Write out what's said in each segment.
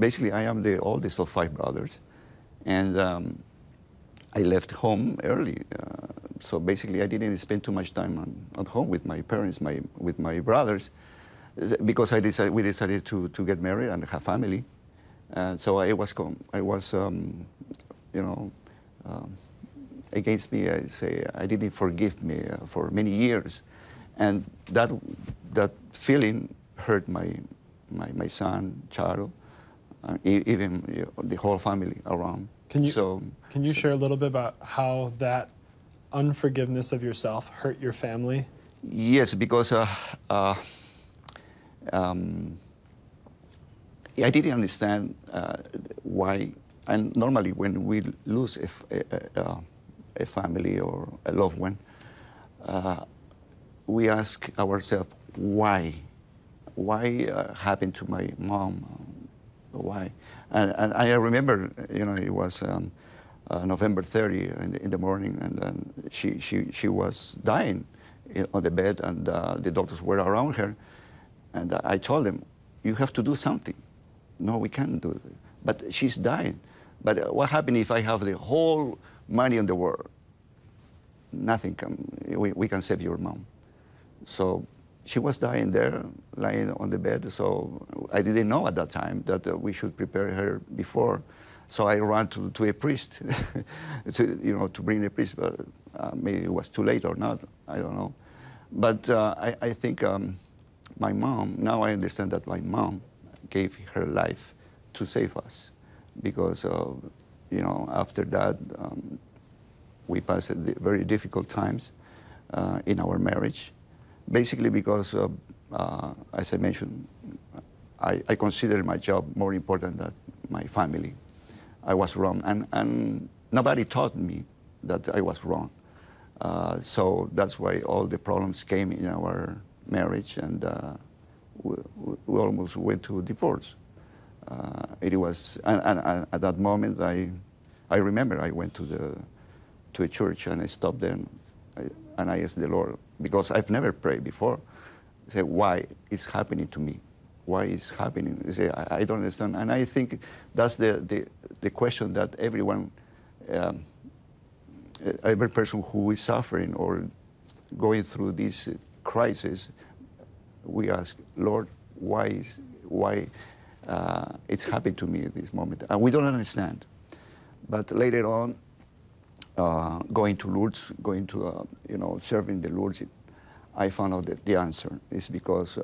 basically, I am the oldest of 5 brothers, and I left home early. So basically, I didn't spend too much time at home with my parents, with my brothers, because we decided to get married and have family. So you know, against me. I say I didn't forgive me for many years, and that feeling hurt my son, Charo, even the whole family around. Can you share a little bit about how that unforgiveness of yourself hurt your family? Yes, because I didn't understand why. And normally, when we lose a family or a loved one, we ask ourselves why. Why happened to my mom? Why? And I remember, it was November 30 in the morning, and she was dying on the bed, and the doctors were around her. And I told them, you have to do something. No, we can't do it. But she's dying. But what happens if I have the whole money in the world? Nothing we can save your mom. So she was dying there, lying on the bed. So I didn't know at that time that we should prepare her before. So I ran to a priest, to bring a priest. But maybe it was too late or not. I don't know. But I think my mom. Now I understand that my mom gave her life to save us, because after that we passed very difficult times in our marriage. Basically because, as I mentioned, I consider my job more important than my family. I was wrong, and nobody taught me that I was wrong. So that's why all the problems came in our marriage, and we almost went to divorce. It was, and at that moment, I remember I went to a church, and I stopped there, and I asked the Lord, because I've never prayed before, say, why it's happening to me? Why it's happening? I say, I don't understand. And I think that's the question that everyone, every person who is suffering or going through this crisis, we ask, Lord, why it's happened to me at this moment? And we don't understand. But later on, going to Lourdes, serving the Lourdes, I found out that the answer is because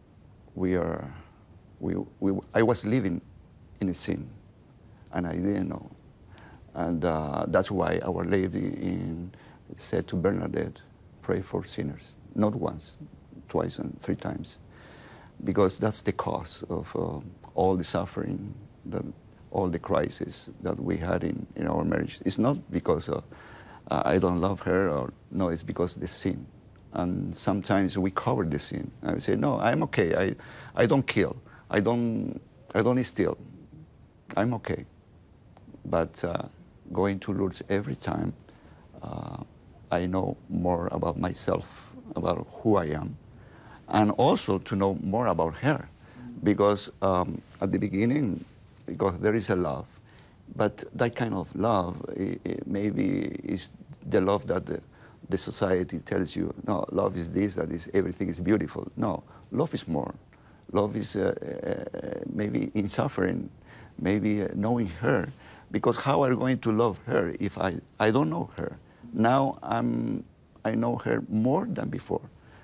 I was living in a sin, and I didn't know. And that's why Our Lady said to Bernadette, pray for sinners, not once, twice, and 3 times, because that's the cause of all the suffering, all the crisis that we had in our marriage. It's not because I don't love her, or no, it's because of the sin. And sometimes we cover the sin. I say, no, I'm okay. I don't kill. I don't steal. I'm okay. But going to Lourdes every time, I know more about myself, about who I am, and also to know more about her. Because at the beginning, because there is a love, but that kind of love maybe is the love that the society tells you, no, love is this, that is, everything is beautiful. No, love is more. Love is maybe in suffering, maybe knowing her. Because how are you going to love her if I don't know her? Now I know her more than before.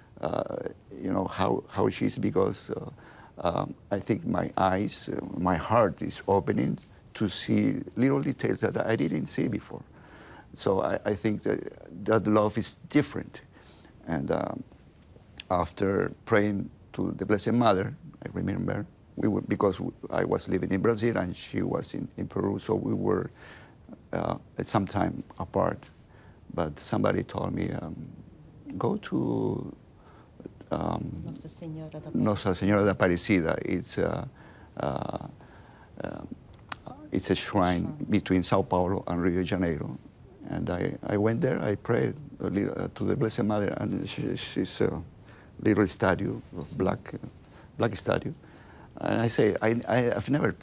How she is, because I think my eyes, my heart is opening to see little details that I didn't see before. So I think that love is different. And after praying to the Blessed Mother, I remember, because I was living in Brazil and she was in Peru, so we were at some time apart. But somebody told me, go to Nossa Senhora da Aparecida. It's a shrine between Sao Paulo and Rio de Janeiro. And I went there, I prayed to the Blessed Mother, and she's a little statue, black statue. And I say, I've never